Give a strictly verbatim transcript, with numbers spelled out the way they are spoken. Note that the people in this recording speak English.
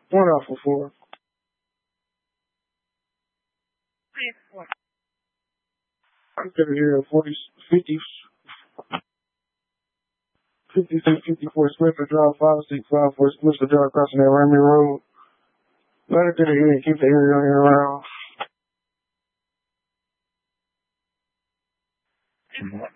One off of four. I'm gonna hear forty, fifty, fifty-six, fifty-four Spencer Drive, five six five four Spencer Drive, crossing that Remy Road. Let it to the area, keep the area around.